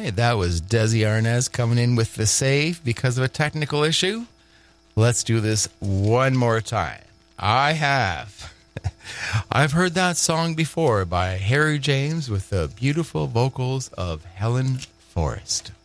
right, that was Desi Arnaz coming in with the save because of a technical issue. Let's do this one more time. I've heard that song before by Harry James with the beautiful vocals of Helen Forrest.